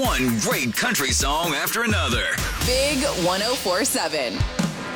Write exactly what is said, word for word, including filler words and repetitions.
One great country song after another. Big one oh four seven.